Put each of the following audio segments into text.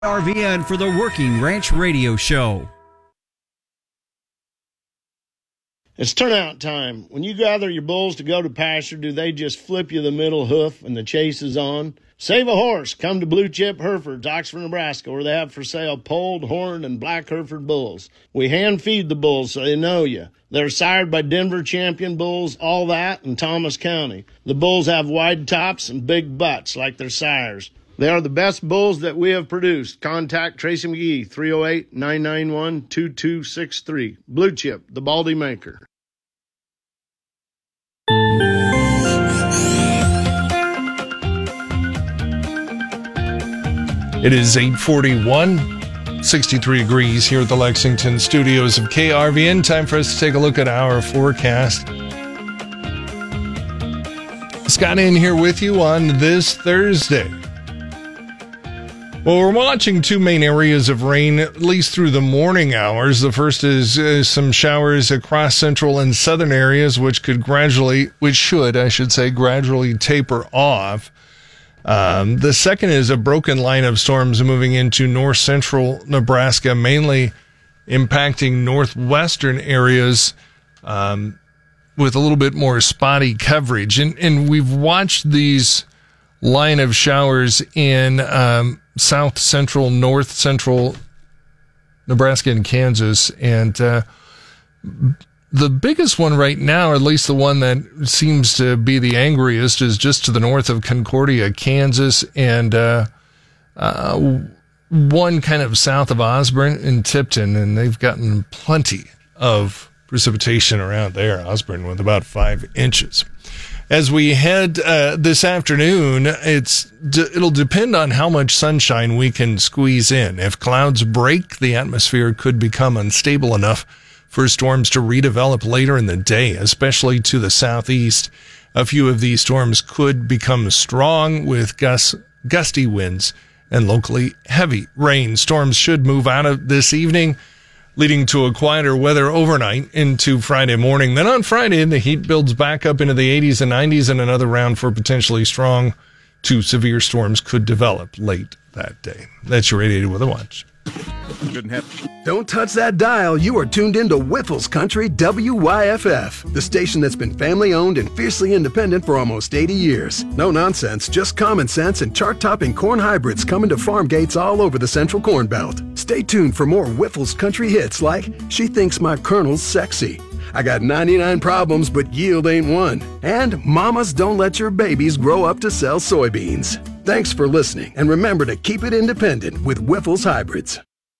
RVN for the Working Ranch Radio Show. It's turnout time. When you gather your bulls to go to pasture, do they just flip you the middle hoof and the chase is on? Save a horse. Come to Blue Chip Herefords, Oxford, Nebraska, where they have for sale polled, horned, and black Hereford bulls. We hand feed the bulls so they know you. They're sired by Denver champion bulls, all that, in Thomas County. The bulls have wide tops and big butts like their sires. They are the best bulls that we have produced. Contact Tracy McGee, 308-991-2263. Blue Chip, the Baldy Maker. It is 8:41, 63 degrees here at the Lexington studios of KRVN. Time for us to take a look at our forecast. Scott in here with you on this Thursday. Well, we're watching two main areas of rain, at least through the morning hours. The first is some showers across central and southern areas, which should gradually taper off. The second is a broken line of storms moving into north central Nebraska, mainly impacting northwestern areas with a little bit more spotty coverage. And we've watched these line of showers in south central, north central Nebraska and Kansas. And the biggest one right now, or at least the one that seems to be the angriest, is just to the north of Concordia, Kansas, and one kind of south of Osborne and Tipton, and they've gotten plenty of precipitation around there. Osborne with about 5 inches. As we head this afternoon, it'll depend on how much sunshine we can squeeze in. If clouds break, the atmosphere could become unstable enough for storms to redevelop later in the day, especially to the southeast. A few of these storms could become strong with gusty winds and locally heavy rain. Storms should move out of this evening, leading to a quieter weather overnight into Friday morning. Then on Friday, the heat builds back up into the 80s and 90s, and another round for potentially strong to severe storms could develop late that day. That's your 88 Weather Watch. Don't touch that dial. You are tuned into Whiffles Country WYFF, the station that's been family-owned and fiercely independent for almost 80 years. No nonsense, just common sense and chart-topping corn hybrids coming to farm gates all over the Central Corn Belt. Stay tuned for more Whiffles Country hits like She Thinks My Colonel's Sexy, I Got 99 Problems But Yield Ain't One, and Mamas Don't Let Your Babies Grow Up to Sell Soybeans. Thanks for listening, and remember to keep it independent with Whiffles Hybrids.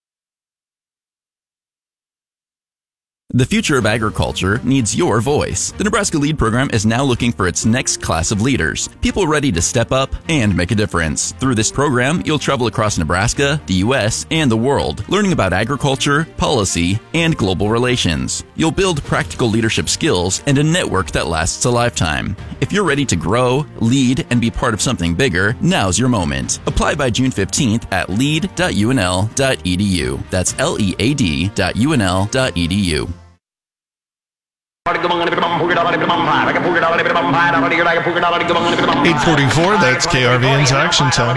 The future of agriculture needs your voice. The Nebraska LEAD program is now looking for its next class of leaders, people ready to step up and make a difference. Through this program, you'll travel across Nebraska, the U.S., and the world, learning about agriculture, policy, and global relations. You'll build practical leadership skills and a network that lasts a lifetime. If you're ready to grow, lead, and be part of something bigger, now's your moment. Apply by June 15th at lead.unl.edu. That's lead.unl.edu. 8:44, that's KRVN's Action Time.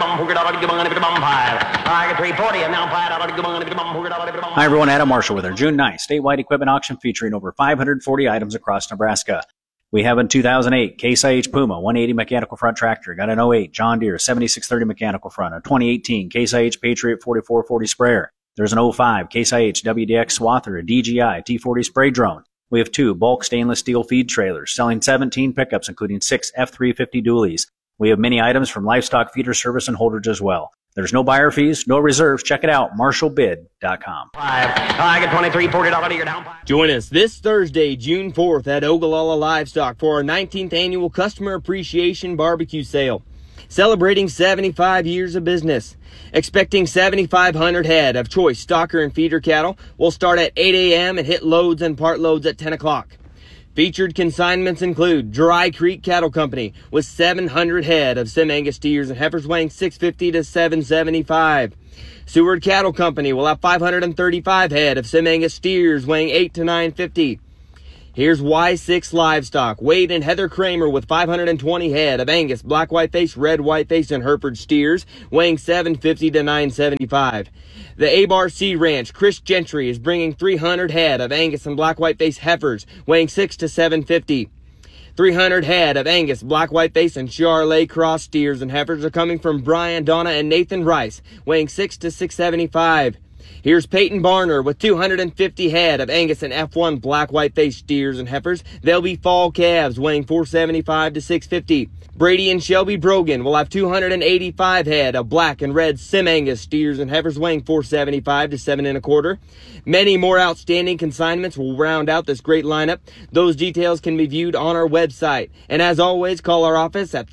Hi everyone, Adam Marshall with our June 9th statewide equipment auction featuring over 540 items across Nebraska. We have a 2008 Case IH Puma 180 mechanical front tractor, got an 08 John Deere 7630 mechanical front, a 2018 Case IH Patriot 4440 sprayer. There's an 05 Case IH WDX Swather, a DJI T40 spray drone. We have 2 bulk stainless steel feed trailers, selling 17 pickups, including 6 F350 dualies. We have many items from livestock feeder service and holders as well. There's no buyer fees, no reserves. Check it out, marshallbid.com. I get $23, $40 your down. Join us this Thursday, June 4th at Ogallala Livestock for our 19th annual Customer Appreciation Barbecue Sale. Celebrating 75 years of business. Expecting 7,500 head of choice stocker and feeder cattle. Will start at 8 a.m. and hit loads and part loads at 10 o'clock. Featured consignments include Dry Creek Cattle Company with 700 head of Sim-Angus steers and heifers weighing 650 to 775. Seward Cattle Company will have 535 head of Sim-Angus steers weighing 8 to 950. Here's Y6 Livestock. Wade and Heather Kramer with 520 head of Angus black whiteface, red whiteface, and Hereford steers, weighing 750 to 975. The A-Bar C Ranch, Chris Gentry is bringing 300 head of Angus and black whiteface heifers, weighing 6 to 750. 300 head of Angus, black whiteface, and Charolais cross steers and heifers are coming from Brian, Donna, and Nathan Rice, weighing 6 to 675. Here's Peyton Barner with 250 head of Angus and F1 black whiteface steers and heifers. They'll be fall calves, weighing 475 to 650. Brady and Shelby Brogan will have 285 head of black and red Sim Angus steers and heifers, weighing 475 to 7 1/4. Many more outstanding consignments will round out this great lineup. Those details can be viewed on our website. And as always, call our office at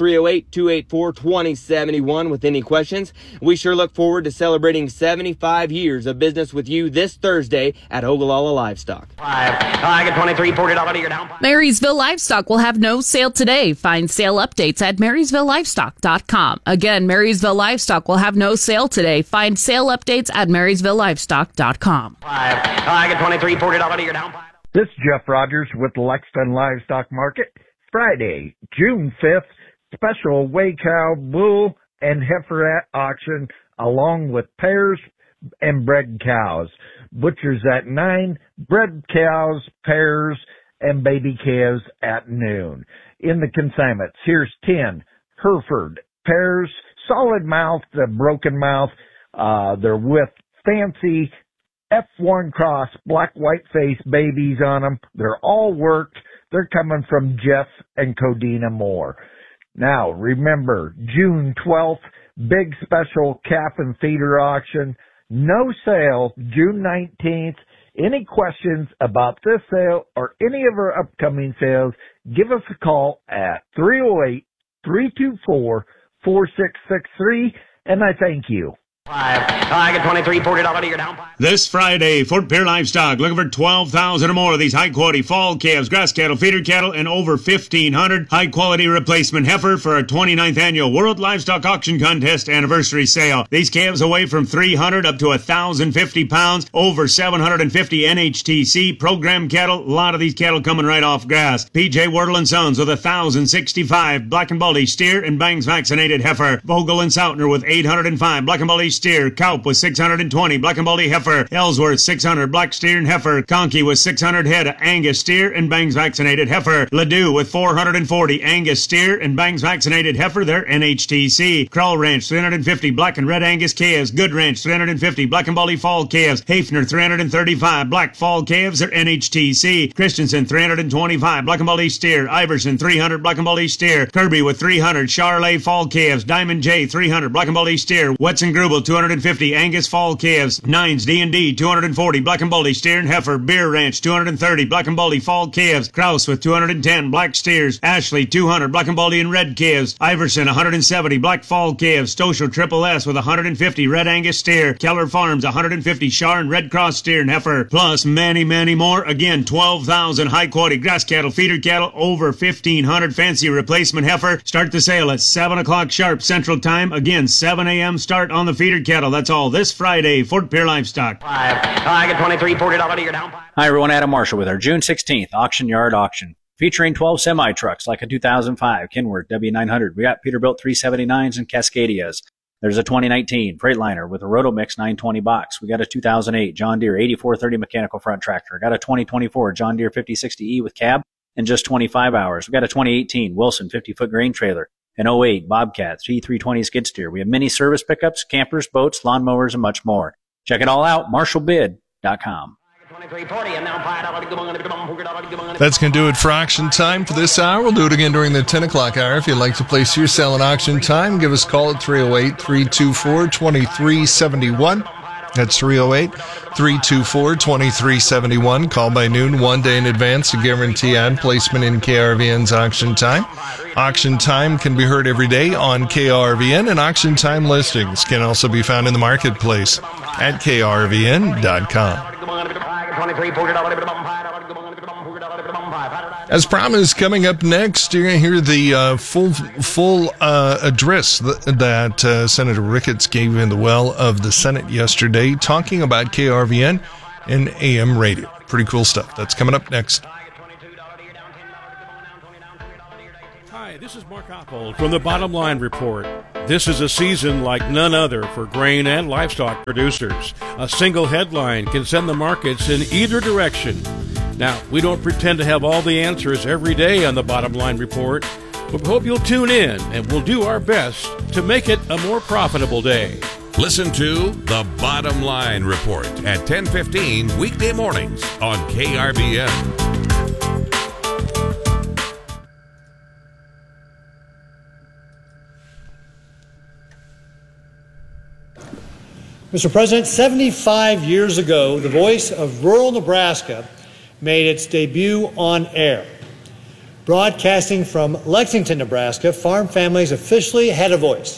308-284-2071 with any questions. We sure look forward to celebrating 75 years of business with you this Thursday at Ogallala Livestock. I get $23, $40 to your down. Marysville Livestock will have no sale today. Find sale updates at MarysvilleLivestock.com. Again, Marysville Livestock will have no sale today. Find sale updates at MarysvilleLivestock.com. I get $23, $40 to your down. This is Jeff Rogers with the Lexington Livestock Market. Friday, June 5th, special weigh cow, bull, and heifer auction along with pairs and bred cows. Butchers at 9, bred cows, pairs, and baby calves at noon. In the consignments, here's 10 Hereford pairs, solid mouth, the broken mouth. They're with fancy F1 cross black white face babies on them. They're all worked. They're coming from Jeff and Codina Moore. Now, remember, June 12th, big special calf and feeder auction. No sale, June 19th. Any questions about this sale or any of our upcoming sales, give us a call at 308-324-4663, and I thank you. I get $23, $40 to your down. This Friday, Fort Pierre Livestock looking for 12,000 or more of these high-quality fall calves, grass cattle, feeder cattle, and over 1,500 high-quality replacement heifer for our 29th annual World Livestock Auction Contest anniversary sale. These calves weigh from 300 up to 1,050 pounds, over 750 NHTC program cattle. A lot of these cattle coming right off grass. PJ Wardle & Sons with 1,065 black and baldy steer and bangs vaccinated heifer. Vogel and Sautner with 805 black and baldy steer. Kaup with 620 black and baldy heifer. Ellsworth 600 black steer and heifer. Conkey with 600 head of Angus steer and bangs vaccinated heifer. Ladue with 440 Angus steer and bangs vaccinated heifer. They're NHTC. Krull Ranch 350 black and red Angus calves. Good Ranch 350 black and baldy fall calves. Hafner 335 black fall calves. They're NHTC. Christensen 325 black and baldy steer. Iverson 300 black and baldy steer. Kirby with 300 Charolais fall calves. Diamond J 300 black and baldy steer. Wetson Grubel 250 Angus fall calves. Nines D&D 240 black and baldy steer and heifer. Beer Ranch 230 black and baldy fall calves. Kraus with 210 black steers. Ashley 200 black and baldy and red calves. Iverson 170 black fall calves. Stoschel Triple S with 150 red Angus steer. Keller Farms 150 Char and red cross steer and heifer. Plus many more. Again, 12,000 high quality grass cattle, feeder cattle, over 1,500 fancy replacement heifer. Start the sale at 7 o'clock sharp Central Time. Again, 7 a.m. start on the feeder cattle. That's all this Friday, Fort Pierre Livestock. I get $23, $40 to your down. Hi everyone, Adam Marshall with our June 16th Auction Yard Auction, featuring 12 semi-trucks like a 2005 Kenworth W900. We got Peterbilt 379s and Cascadias. There's a 2019 Freightliner with a Rotomix 920 box. We got a 2008 John Deere 8430 mechanical front tractor. Got a 2024 John Deere 5060E with cab in just 25 hours. We got a 2018 Wilson 50-foot grain trailer, an 08 Bobcat T320 skid steer. We have mini service pickups, campers, boats, lawnmowers, and much more. Check it all out, marshallbid.com. That's going to do it for auction time for this hour. We'll do it again during the 10 o'clock hour. If you'd like to place your sale in auction time, give us a call at 308-324-2371. That's 308-324-2371. Call by noon, 1 day in advance to guarantee ad placement in KRVN's auction time. Auction time can be heard every day on KRVN, and auction time listings can also be found in the marketplace at krvn.com. As promised, coming up next, you're going to hear the full address that Senator Ricketts gave in the well of the Senate yesterday, talking about KRVN and AM radio. Pretty cool stuff. That's coming up next. This is Mark Oppold from the Bottom Line Report. This is a season like none other for grain and livestock producers. A single headline can send the markets in either direction. Now, we don't pretend to have all the answers every day on the Bottom Line Report, but we hope you'll tune in and we'll do our best to make it a more profitable day. Listen to The Bottom Line Report at 10:15 weekday mornings on KRVN. Mr. President, 75 years ago, the voice of rural Nebraska made its debut on air. Broadcasting from Lexington, Nebraska, farm families officially had a voice.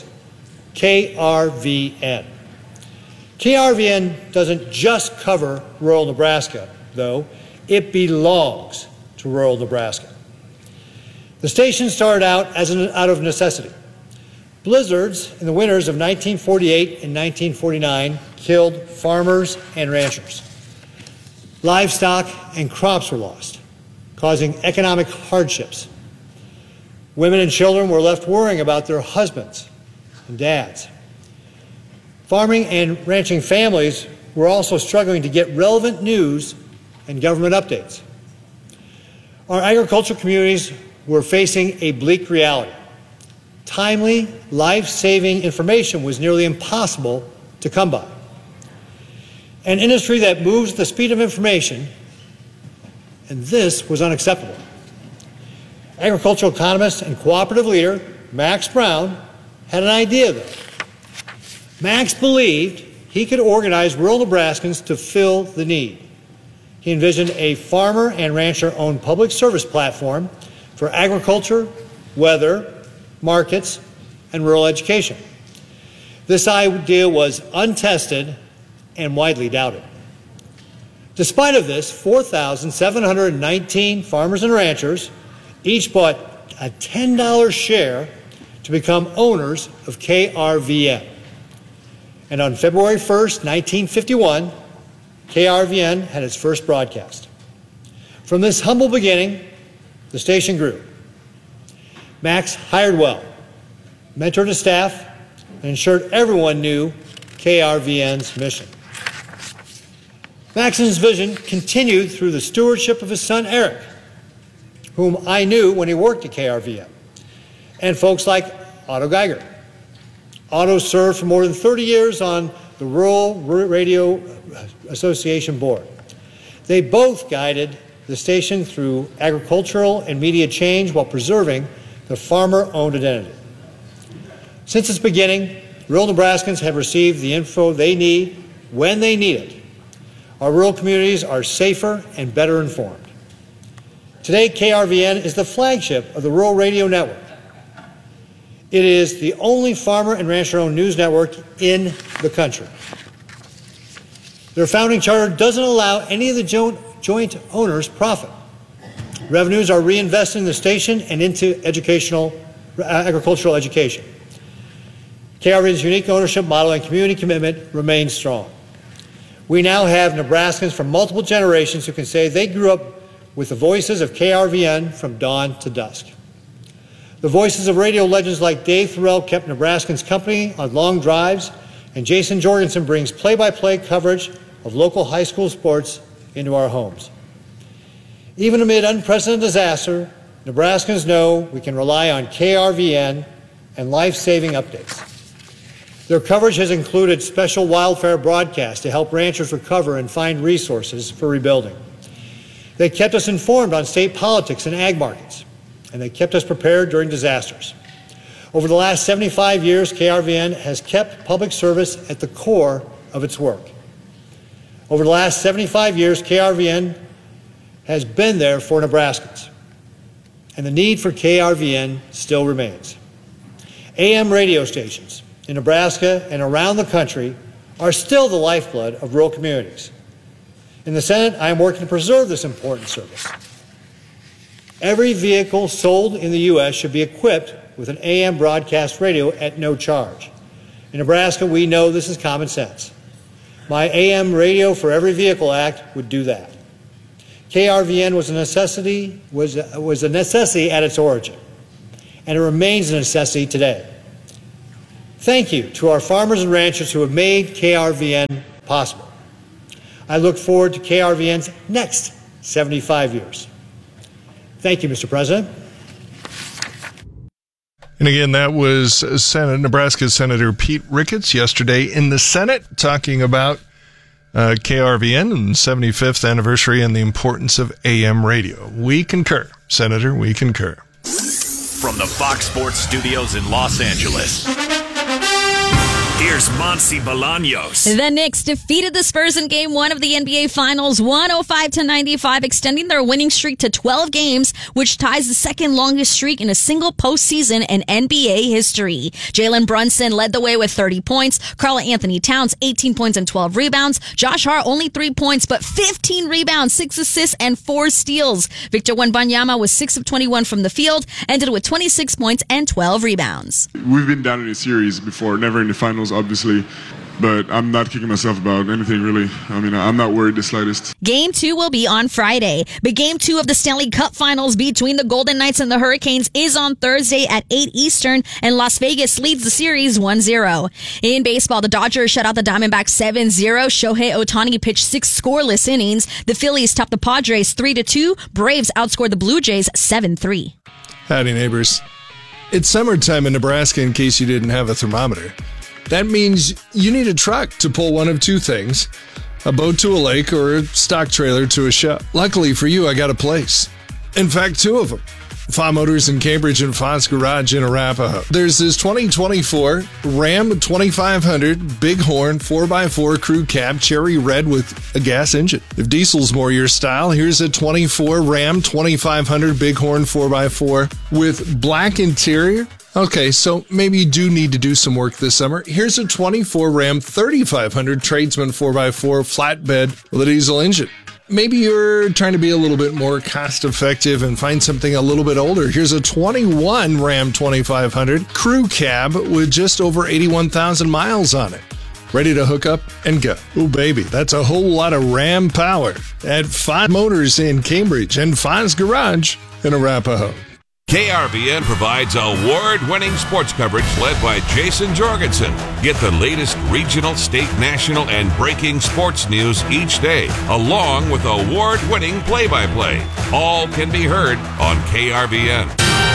KRVN. KRVN doesn't just cover rural Nebraska, though. It belongs to rural Nebraska. The station started out out of necessity. Blizzards in the winters of 1948 and 1949 killed farmers and ranchers. Livestock and crops were lost, causing economic hardships. Women and children were left worrying about their husbands and dads. Farming and ranching families were also struggling to get relevant news and government updates. Our agricultural communities were facing a bleak reality. Timely, life-saving information was nearly impossible to come by. An industry that moves at the speed of information, and this was unacceptable. Agricultural economist and cooperative leader Max Brown had an idea, though. Max believed he could organize rural Nebraskans to fill the need. He envisioned a farmer and rancher-owned public service platform for agriculture, weather, markets, and rural education. This idea was untested and widely doubted. Despite of this, 4,719 farmers and ranchers each bought a $10 share to become owners of KRVN. And on February 1st, 1951, KRVN had its first broadcast. From this humble beginning, the station grew. Max hired well, mentored his staff, and ensured everyone knew KRVN's mission. Max's vision continued through the stewardship of his son, Eric, whom I knew when he worked at KRVN, and folks like Otto Geiger. Otto served for more than 30 years on the Rural Radio Association board. They both guided the station through agricultural and media change while preserving the farmer-owned identity. Since its beginning, rural Nebraskans have received the info they need when they need it. Our rural communities are safer and better informed. Today, KRVN is the flagship of the Rural Radio Network. It is the only farmer and rancher-owned news network in the country. Their founding charter doesn't allow any of the joint owners profit. Revenues are reinvested in the station and into agricultural education. KRVN's unique ownership model and community commitment remain strong. We now have Nebraskans from multiple generations who can say they grew up with the voices of KRVN from dawn to dusk. The voices of radio legends like Dave Thorell kept Nebraskans company on long drives, and Jason Jorgensen brings play-by-play coverage of local high school sports into our homes. Even amid unprecedented disaster, Nebraskans know we can rely on KRVN and life-saving updates. Their coverage has included special wildfire broadcasts to help ranchers recover and find resources for rebuilding. They kept us informed on state politics and ag markets, and they kept us prepared during disasters. Over the last 75 years, KRVN has kept public service at the core of its work. Over the last 75 years, KRVN has been there for Nebraskans, and the need for KRVN still remains. AM radio stations in Nebraska and around the country are still the lifeblood of rural communities. In the Senate, I am working to preserve this important service. Every vehicle sold in the U.S. should be equipped with an AM broadcast radio at no charge. In Nebraska, we know this is common sense. My AM Radio for Every Vehicle Act would do that. KRVN was a necessity at its origin, and it remains a necessity today. Thank you to our farmers and ranchers who have made KRVN possible. I look forward to KRVN's next 75 years. Thank you, Mr. President. And again, that was Nebraska Senator Pete Ricketts yesterday in the Senate talking about KRVN and 75th anniversary and the importance of AM radio. We concur, Senator, we concur. From the Fox Sports Studios in Los Angeles, here's Monsi Bolaños. The Knicks defeated the Spurs in Game 1 of the NBA Finals 105-95, extending their winning streak to 12 games, which ties the second longest streak in a single postseason in NBA history. Jalen Brunson led the way with 30 points. Karl Anthony Towns, 18 points and 12 rebounds. Josh Hart, only 3 points, but 15 rebounds, 6 assists, and 4 steals. Victor Wembanyama was 6 of 21 from the field, ended with 26 points and 12 rebounds. We've been down in a series before, never in the finals, obviously, but I'm not kicking myself about anything, really. I mean, I'm not worried the slightest. Game 2 will be on Friday, but Game 2 of the Stanley Cup Finals between the Golden Knights and the Hurricanes is on Thursday at 8 Eastern, and Las Vegas leads the series 1-0. In baseball, the Dodgers shut out the Diamondbacks 7-0. Shohei Ohtani pitched 6 scoreless innings. The Phillies topped the Padres 3-2. Braves outscored the Blue Jays 7-3. Howdy, neighbors. It's summertime in Nebraska, in case you didn't have a thermometer. That means you need a truck to pull one of two things: a boat to a lake or a stock trailer to a show. Luckily for you, I got a place. In fact, 2 of them. Fa Motors in Cambridge and Fa's Garage in Arapahoe. There's this 2024 Ram 2500 Bighorn 4x4 crew cab cherry red with a gas engine. If diesel's more your style, here's a 24 Ram 2500 Bighorn 4x4 with black interior. Okay, so maybe you do need to do some work this summer. Here's a 24 Ram 3500 Tradesman 4x4 flatbed with a diesel engine. Maybe you're trying to be a little bit more cost effective and find something a little bit older. Here's a 21 Ram 2500 crew cab with just over 81,000 miles on it. Ready to hook up and go. Oh, baby, that's a whole lot of Ram power at Fa Motors in Cambridge and Fa's Garage in Arapahoe. KRVN provides award-winning sports coverage led by Jason Jorgensen. Get the latest regional, state, national, and breaking sports news each day, along with award-winning play-by-play. All can be heard on KRVN.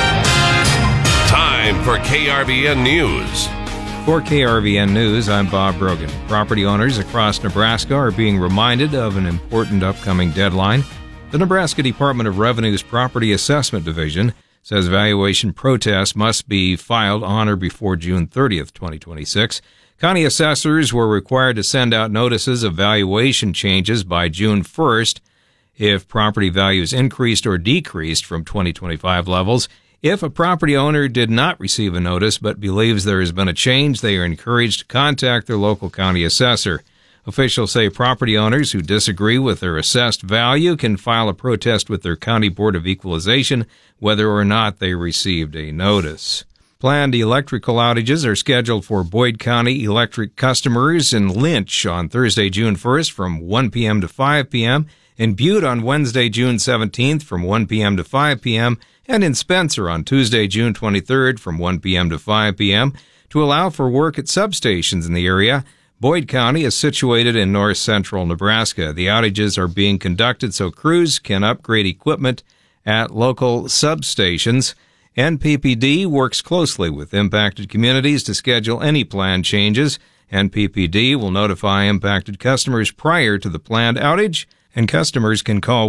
Time for KRVN News. For KRVN News, I'm Bob Brogan. Property owners across Nebraska are being reminded of an important upcoming deadline. The Nebraska Department of Revenue's Property Assessment Division says valuation protests must be filed on or before June 30th, 2026. County assessors were required to send out notices of valuation changes by June 1st if property values increased or decreased from 2025 levels. If a property owner did not receive a notice but believes there has been a change, they are encouraged to contact their local county assessor. Officials say property owners who disagree with their assessed value can file a protest with their County Board of Equalization, whether or not they received a notice. Planned electrical outages are scheduled for Boyd County Electric customers in Lynch on Thursday, June 1st from 1 p.m. to 5 p.m., in Butte on Wednesday, June 17th from 1 p.m. to 5 p.m., and in Spencer on Tuesday, June 23rd from 1 p.m. to 5 p.m. To allow for work at substations in the area, Boyd County is situated in north-central Nebraska. The outages are being conducted so crews can upgrade equipment at local substations. NPPD works closely with impacted communities to schedule any planned changes. NPPD will notify impacted customers prior to the planned outage, and customers can call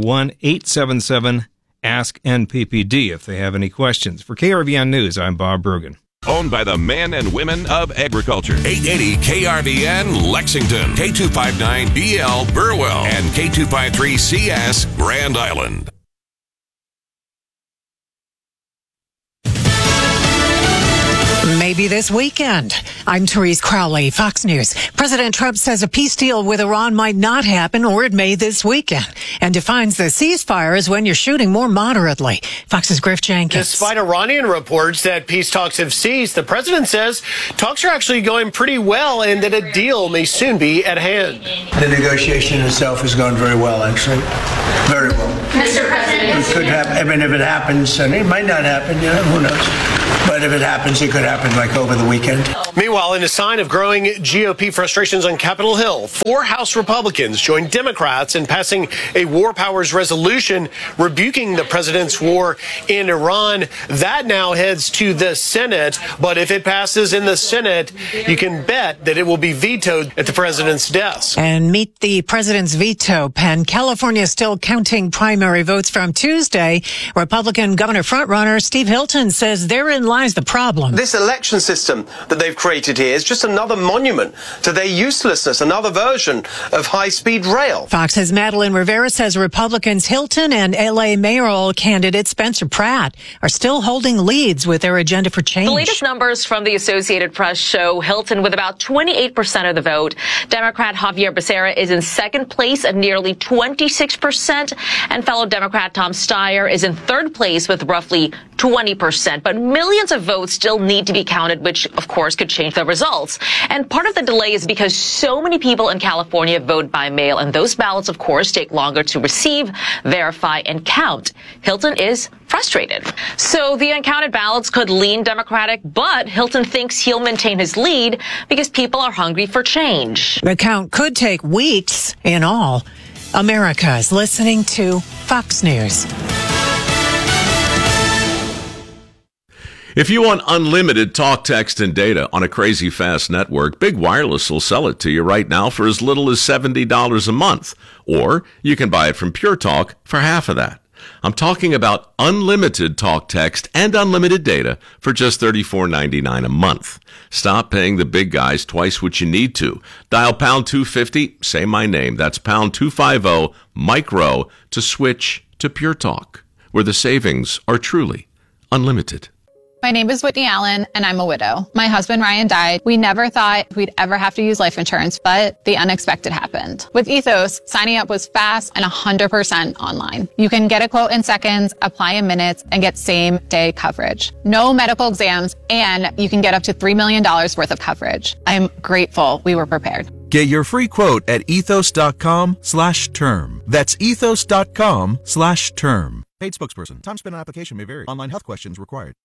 1-877-ASK-NPPD if they have any questions. For KRVN News, I'm Bob Brogan. Owned by the men and women of agriculture. 880 KRVN Lexington, K259BL Burwell, and K253CS Grand Island. Maybe this weekend. I'm Therese Crowley, Fox News. President Trump says a peace deal with Iran might not happen, or it may this weekend, and defines the ceasefire as when you're shooting more moderately. Fox's Griff Jenkins. Despite Iranian reports that peace talks have ceased, the president says talks are actually going pretty well and that a deal may soon be at hand. The negotiation itself has gone very well, actually. Very well. Mr. President. It could happen. I mean, if it happens, and it might not happen, who knows? But if it happens, it could happen like over the weekend. Meanwhile, in a sign of growing GOP frustrations on Capitol Hill, 4 House Republicans joined Democrats in passing a war powers resolution rebuking the president's war in Iran. That now heads to the Senate. But if it passes in the Senate, you can bet that it will be vetoed at the president's desk. And meet the president's veto pen. California is still counting primary votes from Tuesday. Republican governor frontrunner Steve Hilton says therein lies the problem. This election system that they've created here is just another monument to their uselessness, another version of high-speed rail. Fox's Madeline Rivera says Republicans Hilton and L.A. mayoral candidate Spencer Pratt are still holding leads with their agenda for change. The latest numbers from the Associated Press show Hilton with about 28% of the vote. Democrat Javier Becerra is in second place at nearly 26%, and fellow Democrat Tom Steyer is in third place with roughly 20%. But millions of votes still need to be counted, which, of course, could change the results. And part of the delay is because so many people in California vote by mail, and those ballots, of course, take longer to receive, verify, and count. Hilton is frustrated. So the uncounted ballots could lean Democratic, but Hilton thinks he'll maintain his lead because people are hungry for change. The count could take weeks in all. America is listening to Fox News. If you want unlimited talk, text, and data on a crazy fast network, Big Wireless will sell it to you right now for as little as $70 a month. Or you can buy it from Pure Talk for half of that. I'm talking about unlimited talk, text, and unlimited data for just $34.99 a month. Stop paying the big guys twice what you need to. Dial pound 250, say my name. That's pound 250 micro to switch to Pure Talk, where the savings are truly unlimited. My name is Whitney Allen, and I'm a widow. My husband, Ryan, died. We never thought we'd ever have to use life insurance, but the unexpected happened. With Ethos, signing up was fast and 100% online. You can get a quote in seconds, apply in minutes, and get same-day coverage. No medical exams, and you can get up to $3 million worth of coverage. I'm grateful we were prepared. Get your free quote at ethos.com/term. That's ethos.com/term. Paid spokesperson. Time spent on application may vary. Online health questions required.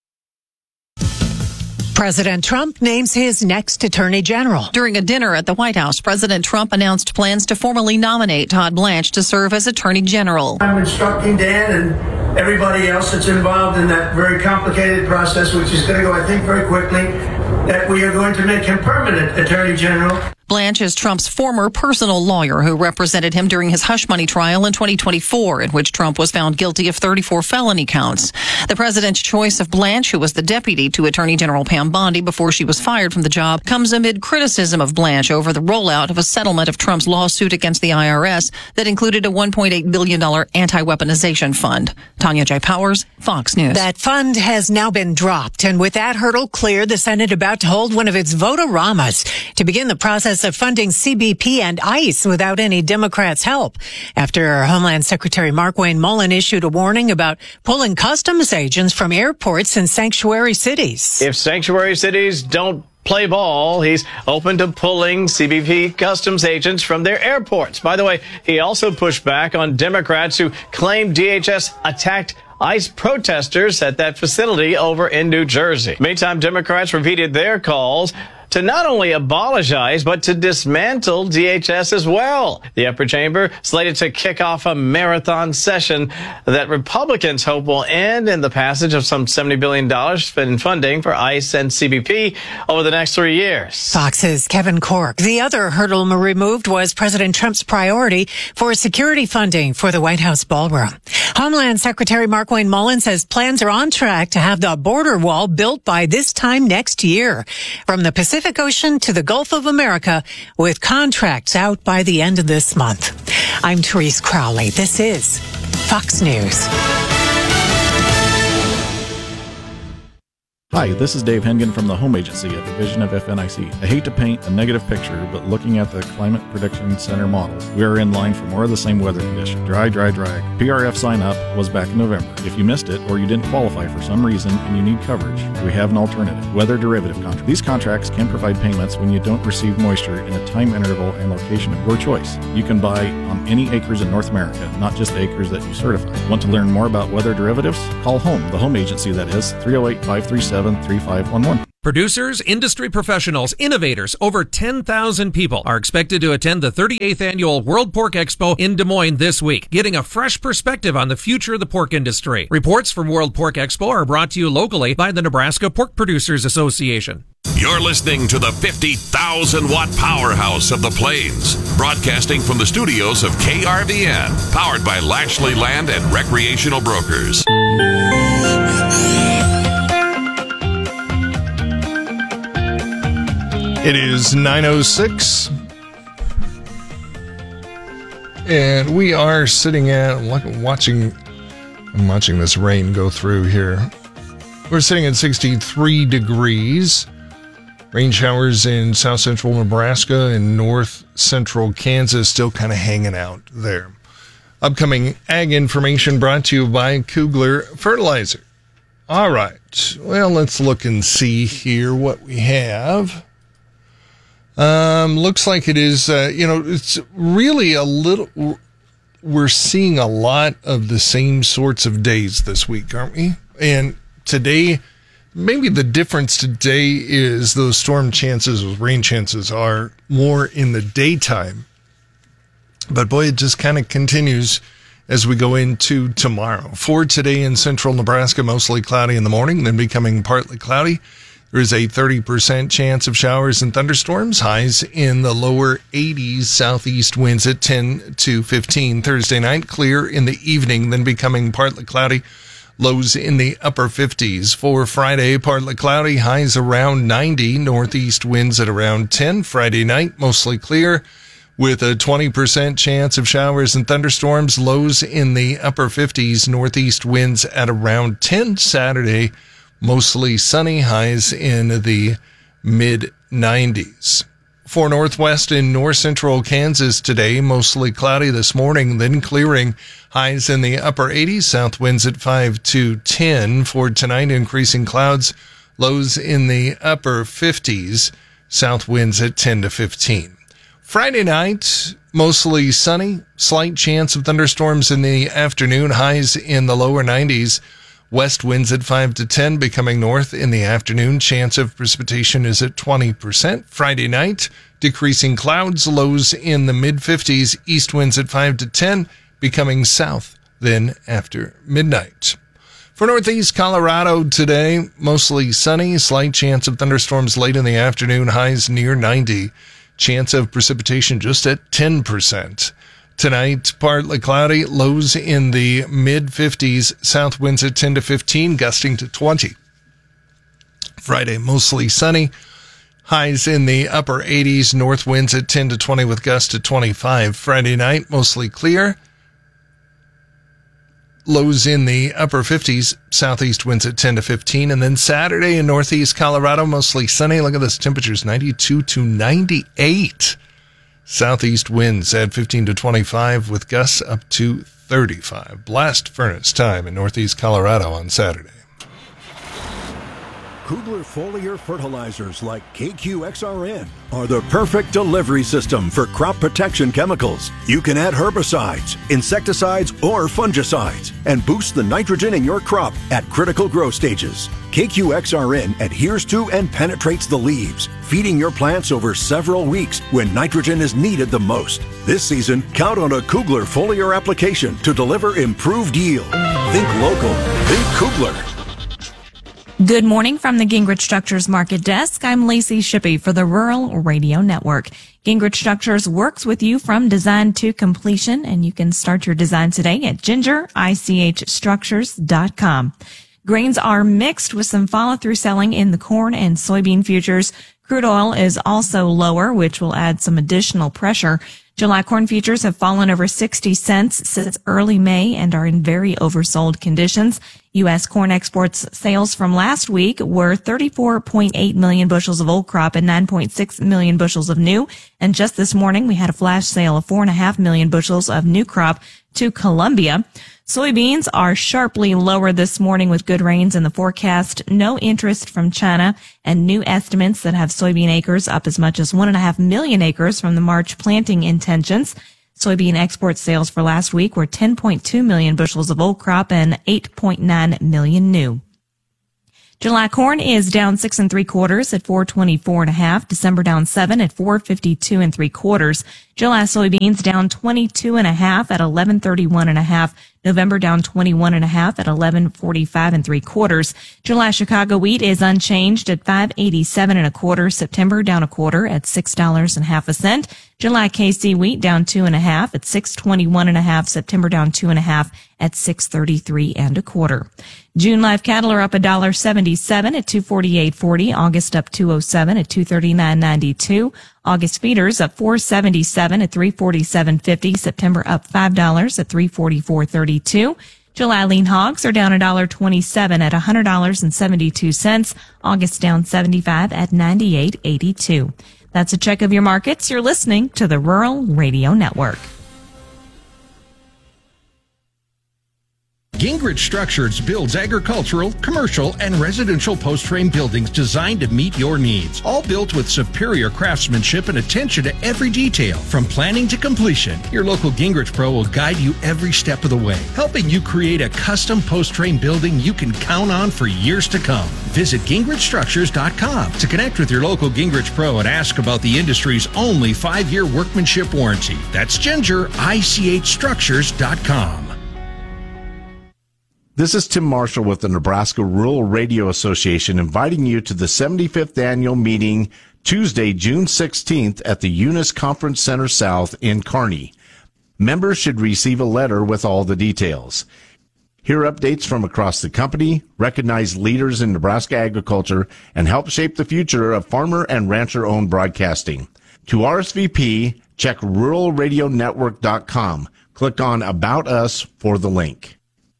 President Trump names his next attorney general. During a dinner at the White House, President Trump announced plans to formally nominate Todd Blanche to serve as attorney general. I'm instructing Dan and everybody else that's involved in that very complicated process, which is going to go, I think, very quickly, that we are going to make him permanent attorney general. Blanche is Trump's former personal lawyer who represented him during his hush money trial in 2024, in which Trump was found guilty of 34 felony counts. The president's choice of Blanche, who was the deputy to Attorney General Pam Bondi before she was fired from the job, comes amid criticism of Blanche over the rollout of a settlement of Trump's lawsuit against the IRS that included a $1.8 billion anti-weaponization fund. Tanya J. Powers, Fox News. That fund has now been dropped, and with that hurdle cleared, the Senate about to hold one of its vote-a-ramas to begin the process of funding CBP and ICE without any Democrats' help, after Homeland Secretary Markwayne Mullin issued a warning about pulling customs agents from airports in sanctuary cities. If sanctuary cities don't play ball, he's open to pulling CBP customs agents from their airports. By the way, he also pushed back on Democrats who claim DHS attacked ICE protesters at that facility over in New Jersey. Meantime, Democrats repeated their calls to not only abolish ICE, but to dismantle DHS as well. The upper chamber slated to kick off a marathon session that Republicans hope will end in the passage of some $70 billion in funding for ICE and CBP over the next 3 years. Fox's Kevin Corke. The other hurdle removed was President Trump's priority for security funding for the White House ballroom. Homeland Secretary Markwayne Mullin says plans are on track to have the border wall built by this time next year. From the Pacific Ocean to the Gulf of America, with contracts out by the end of this month. I'm Therese Crowley. This is Fox News. Hi, this is Dave Hengen from the Home Agency, a division of FNIC. I hate to paint a negative picture, but looking at the Climate Prediction Center models, we are in line for more of the same weather condition. Dry, dry, dry. PRF sign up was back in November. If you missed it or you didn't qualify for some reason and you need coverage, we have an alternative, weather derivative contract. These contracts can provide payments when you don't receive moisture in a time interval and location of your choice. You can buy on any acres in North America, not just the acres that you certify. Want to learn more about weather derivatives? Call HOME, the Home Agency, that is, 308-537-3511. Producers, industry professionals, innovators, over 10,000 people are expected to attend the 38th Annual World Pork Expo in Des Moines this week, getting a fresh perspective on the future of the pork industry. Reports from World Pork Expo are brought to you locally by the Nebraska Pork Producers Association. You're listening to the 50,000-watt powerhouse of the Plains, broadcasting from the studios of KRVN, powered by Lashley Land and Recreational Brokers. It is 9:06, and we are sitting at I'm watching this rain go through here. We're sitting at 63 degrees. Rain showers in south central Nebraska and north central Kansas still kind of hanging out there. Upcoming ag information brought to you by Kugler Fertilizer. All right, well, let's look and see here what we have. Looks like it is, it's really we're seeing a lot of the same sorts of days this week, aren't we? And today, maybe the difference today is those storm chances, those rain chances are more in the daytime. But boy, it just kind of continues as we go into tomorrow. For today in central Nebraska, mostly cloudy in the morning, then becoming partly cloudy. There is a 30% chance of showers and thunderstorms, highs in the lower 80s, southeast winds at 10 to 15. Thursday night, clear in the evening, then becoming partly cloudy, lows in the upper 50s. For Friday, partly cloudy, highs around 90, northeast winds at around 10. Friday night, mostly clear, with a 20% chance of showers and thunderstorms, lows in the upper 50s, northeast winds at around 10. Saturday, mostly sunny, highs in the mid-90s. For northwest and north central Kansas today, mostly cloudy this morning, then clearing, highs in the upper 80s, south winds at 5 to 10. For tonight, increasing clouds, lows in the upper 50s, south winds at 10 to 15. Friday night, mostly sunny, slight chance of thunderstorms in the afternoon, highs in the lower 90s. West winds at 5 to 10, becoming north in the afternoon. Chance of precipitation is at 20%. Friday night, decreasing clouds, lows in the mid-50s. East winds at 5 to 10, becoming south then after midnight. For northeast Colorado today, mostly sunny, slight chance of thunderstorms late in the afternoon, highs near 90. Chance of precipitation just at 10%. Tonight, partly cloudy, lows in the mid-50s, south winds at 10 to 15, gusting to 20. Friday, mostly sunny, highs in the upper 80s, north winds at 10 to 20 with gusts to 25. Friday night, mostly clear, lows in the upper 50s, southeast winds at 10 to 15. And then Saturday in northeast Colorado, mostly sunny. Look at this, temperatures 92 to 98. Southeast winds at 15 to 25 with gusts up to 35. Blast furnace time in northeast Colorado on Saturday. Kugler foliar fertilizers like KQXRN are the perfect delivery system for crop protection chemicals. You can add herbicides, insecticides, or fungicides and boost the nitrogen in your crop at critical growth stages. KQXRN adheres to and penetrates the leaves, feeding your plants over several weeks when nitrogen is needed the most. This season, count on a Kugler foliar application to deliver improved yield. Think local. Think Kugler. Good morning from the Gingrich Structures Market Desk. I'm Lacey Shippey for the Rural Radio Network. Gingrich Structures works with you from design to completion, and you can start your design today at gingerichstructures.com. Grains are mixed with some follow-through selling in the corn and soybean futures. Crude oil is also lower, which will add some additional pressure. July corn futures have fallen over 60 cents since early May and are in very oversold conditions. U.S. corn exports sales from last week were 34.8 million bushels of old crop and 9.6 million bushels of new. And just this morning, we had a flash sale of 4.5 million bushels of new crop to Colombia. Soybeans are sharply lower this morning with good rains in the forecast, no interest from China, and new estimates that have soybean acres up as much as 1.5 million acres from the March planting intentions. Soybean export sales for last week were 10.2 million bushels of old crop and 8.9 million new. July corn is down 6 3/4 at 424.5. December down 7 at 452 3/4. July soybeans down 22.5 at 1131.5. November down 21.5 at 1145 3/4. July Chicago wheat is unchanged at 587 1/4. September down 1/4 at $6.50 a cent. July KC wheat down 2.5 at 621.5. September down 2.5 at 633 1/4. June live cattle are up $1.77 at 248.40. August up 207 at 239.92. August feeders up $4.77 at 347.50. September up $5 at 344.32. July lean hogs are down $1.27 at $100.72. August down 75 at 98.82. That's a check of your markets. You're listening to the Rural Radio Network. Gingrich Structures builds agricultural, commercial, and residential post-frame buildings designed to meet your needs. All built with superior craftsmanship and attention to every detail. From planning to completion, your local Gingrich Pro will guide you every step of the way, helping you create a custom post-frame building you can count on for years to come. Visit GingrichStructures.com to connect with your local Gingrich Pro and ask about the industry's only 5-year workmanship warranty. That's GingerICHStructures.com. This is Tim Marshall with the Nebraska Rural Radio Association inviting you to the 75th annual meeting Tuesday, June 16th at the Eunice Conference Center South in Kearney. Members should receive a letter with all the details. Hear updates from across the company, recognize leaders in Nebraska agriculture, and help shape the future of farmer and rancher-owned broadcasting. To RSVP, check ruralradionetwork.com. Click on About Us for the link.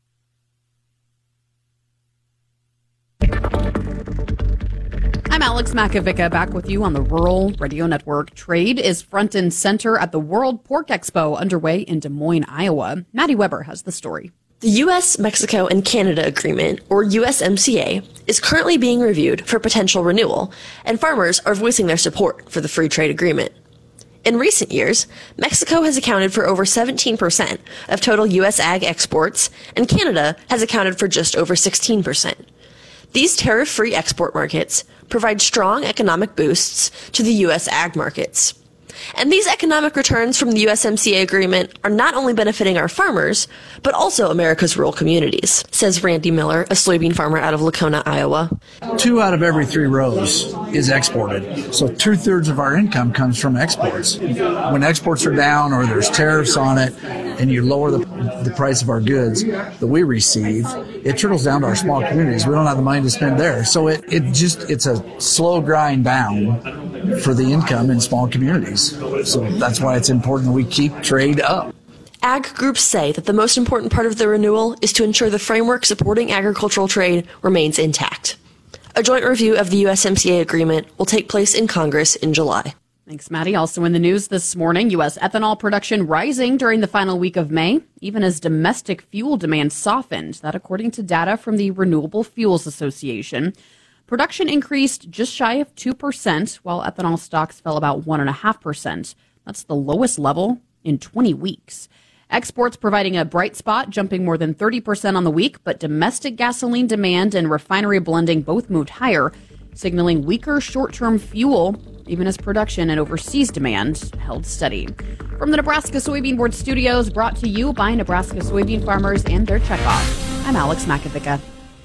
I'm Alex Makovica, back with you on the Rural Radio Network. Trade is front and center at the World Pork Expo underway in Des Moines, Iowa. Maddie Weber has the story. The U.S., Mexico, and Canada Agreement, or USMCA, is currently being reviewed for potential renewal, and farmers are voicing their support for the free trade agreement. In recent years, Mexico has accounted for over 17% of total U.S. ag exports, and Canada has accounted for just over 16%. These tariff-free export markets provide strong economic boosts to the U.S. ag markets. And these economic returns from the USMCA agreement are not only benefiting our farmers, but also America's rural communities, says Randy Miller, a soybean farmer out of Lacona, Iowa. 2 out of every 3 rows is exported. So 2/3 of our income comes from exports. When exports are down or there's tariffs on it and you lower the price of our goods that we receive, it trickles down to our small communities. We don't have the money to spend there. So it's a slow grind down for the income in small communities. So that's why it's important that we keep trade up. Ag groups say that the most important part of the renewal is to ensure the framework supporting agricultural trade remains intact. A joint review of the USMCA agreement will take place in Congress in July. Thanks, Maddie. Also in the news this morning, U.S. ethanol production rising during the final week of May, even as domestic fuel demand softened. That according to data from the Renewable Fuels Association. Production increased just shy of 2%, while ethanol stocks fell about 1.5%. That's the lowest level in 20 weeks. Exports providing a bright spot, jumping more than 30% on the week, but domestic gasoline demand and refinery blending both moved higher, signaling weaker short-term fuel, even as production and overseas demand held steady. From the Nebraska Soybean Board studios, brought to you by Nebraska soybean farmers and their checkoff, I'm Alex Makovica.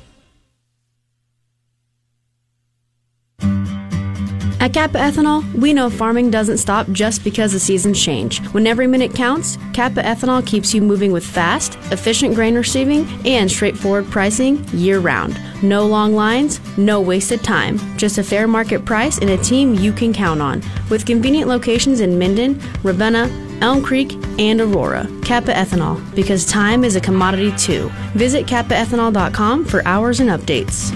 At Kappa Ethanol, we know farming doesn't stop just because the seasons change. When every minute counts, Kappa Ethanol keeps you moving with fast, efficient grain receiving and straightforward pricing year-round. No long lines, no wasted time. Just a fair market price and a team you can count on. With convenient locations in Minden, Ravenna, Elm Creek, and Aurora. Kappa Ethanol, because time is a commodity too. Visit kappaethanol.com for hours and updates.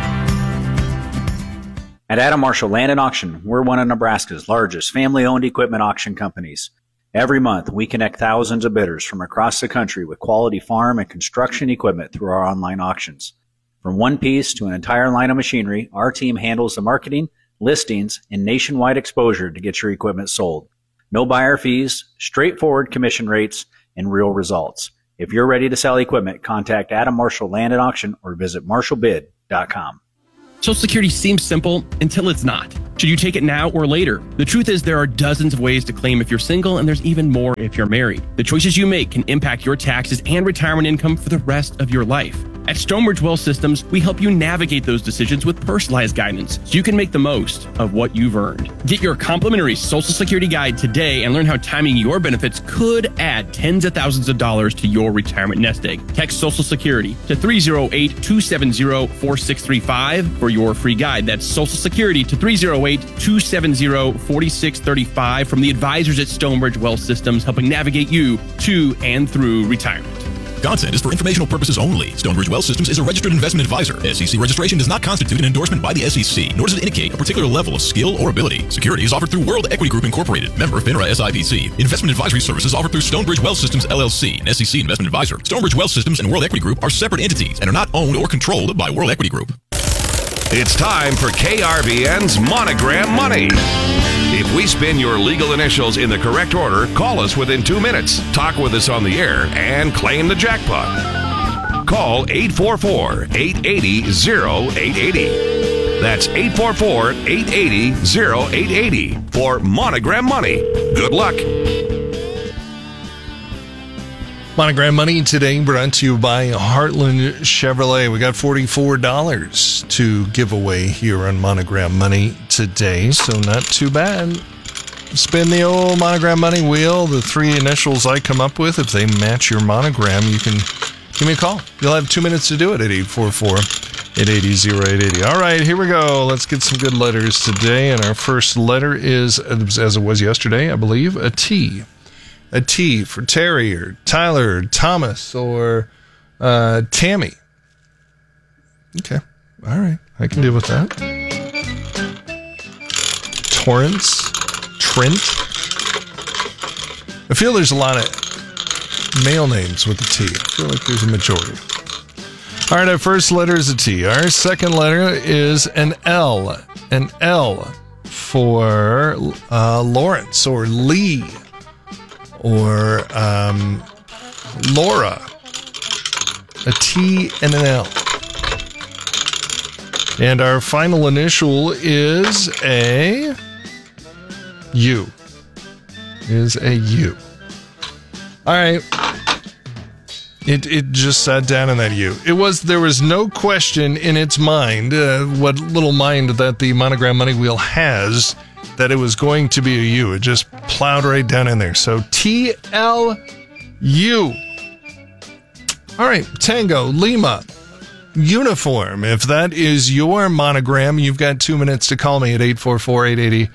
At Adam Marshall Land and Auction, we're one of Nebraska's largest family-owned equipment auction companies. Every month, we connect thousands of bidders from across the country with quality farm and construction equipment through our online auctions. From one piece to an entire line of machinery, our team handles the marketing, listings, and nationwide exposure to get your equipment sold. No buyer fees, straightforward commission rates, and real results. If you're ready to sell equipment, contact Adam Marshall Land and Auction or visit marshallbid.com. Social Security seems simple until it's not. Should you take it now or later? The truth is there are dozens of ways to claim if you're single, and there's even more if you're married. The choices you make can impact your taxes and retirement income for the rest of your life. At Stonebridge Wealth Systems, we help you navigate those decisions with personalized guidance so you can make the most of what you've earned. Get your complimentary Social Security guide today and learn how timing your benefits could add tens of thousands of dollars to your retirement nest egg. Text Social Security to 308-270-4635 for your free guide. That's Social Security to 308-270-4635 from the advisors at Stonebridge Wealth Systems, helping navigate you to and through retirement. Content is for informational purposes only. Stonebridge Wealth Systems is a registered investment advisor. SEC registration does not constitute an endorsement by the SEC, nor does it indicate a particular level of skill or ability. Securities offered through World Equity Group Incorporated, member FINRA SIPC. Investment advisory services offered through Stonebridge Wealth Systems LLC, an SEC investment advisor. Stonebridge Wealth Systems and World Equity Group are separate entities and are not owned or controlled by World Equity Group. It's time for KRVN's Monogram Money. If we spin your legal initials in the correct order, call us within 2 minutes, talk with us on the air, and claim the jackpot. Call 844-880-0880. That's 844-880-0880 for Monogram Money. Good luck. Monogram Money today brought to you by Heartland Chevrolet. We got $44 to give away here on Monogram Money today, so not too bad. Spin the old Monogram Money wheel. The three initials I come up with, if they match your monogram, you can give me a call. You'll have 2 minutes to do it at 844-880-0880. All right, here we go. Let's get some good letters today, and our first letter is, as it was yesterday, I believe, a T. A T for Terry or Tyler or Thomas or Tammy. Okay. All right. I can deal with that. Torrance. Trent. I feel there's a lot of male names with a T. I feel like there's a majority. All right. Our first letter is a T. Our second letter is an L. An L for Lawrence or Lee. Or Laura. A T and an L. And our final initial is a U. Is a U. All right. It just sat down in that U. There was no question in its mind, what little mind that the Monogram Money Wheel has, that it was going to be a U. It just plowed right down in there. So TLU. All right, Tango, Lima, Uniform. If that is your monogram, you've got 2 minutes to call me at 844-880-0880.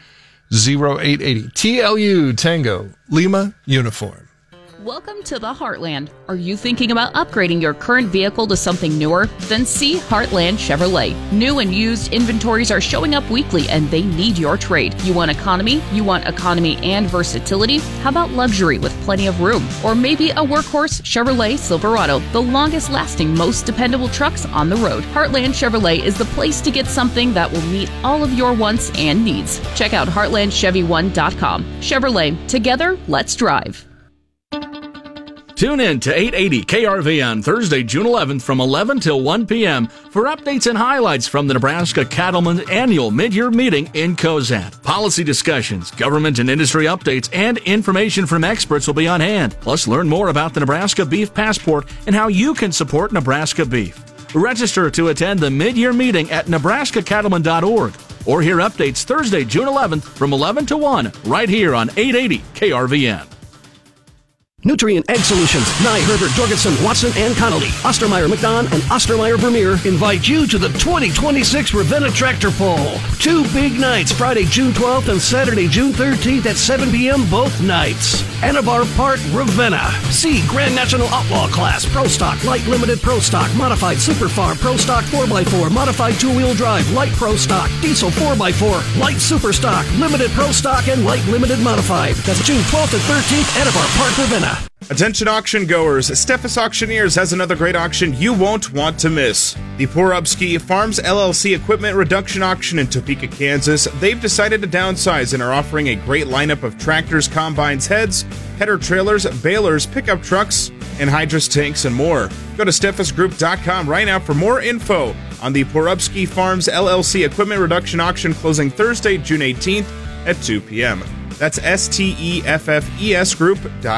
TLU, Tango, Lima, Uniform. Welcome to the Heartland. Are you thinking about upgrading your current vehicle to something newer? Then see Heartland Chevrolet. New and used inventories are showing up weekly and they need your trade. You want economy? You want economy and versatility? How about luxury with plenty of room? Or maybe a workhorse Chevrolet Silverado, the longest lasting, most dependable trucks on the road. Heartland Chevrolet is the place to get something that will meet all of your wants and needs. Check out heartlandchevy1.com. Chevrolet, together, let's drive. Tune in to 880 KRVN Thursday, June 11th from 11 till 1 p.m. for updates and highlights from the Nebraska Cattlemen's annual mid-year meeting in Cozad. Policy discussions, government and industry updates, and information from experts will be on hand. Plus, learn more about the Nebraska Beef Passport and how you can support Nebraska beef. Register to attend the mid-year meeting at nebraskacattlemen.org or hear updates Thursday, June 11th from 11 to 1 right here on 880 KRVN. Nutrient Egg Solutions, Nye, Herbert, Jorgensen, Watson, and Connolly, Ostermeyer, McDonald, and Ostermeyer Vermeer invite you to the 2026 Ravenna Tractor Pull. 2 big nights, Friday, June 12th and Saturday, June 13th at 7 p.m. both nights. Anavar Park, Ravenna. See Grand National Outlaw Class, Pro Stock, Light Limited Pro Stock, Modified Super Farm, Pro Stock 4x4, Modified 2-Wheel Drive, Light Pro Stock, Diesel 4x4, Light Super Stock, Limited Pro Stock, and Light Limited Modified. That's June 12th and 13th, Anavar Park, Ravenna. Attention auction goers, Steffes Auctioneers has another great auction you won't want to miss. The Porubsky Farms LLC Equipment Reduction Auction in Topeka, Kansas. They've decided to downsize and are offering a great lineup of tractors, combines, heads, header trailers, balers, pickup trucks, and hydrous tanks and more. Go to steffesgroup.com right now for more info on the Porubsky Farms LLC Equipment Reduction Auction closing Thursday, June 18th at 2 p.m. That's STEFFES Group.com.